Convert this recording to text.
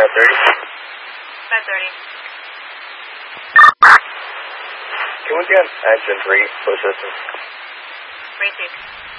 530. 530. Can we get engine 3, push distance? 36.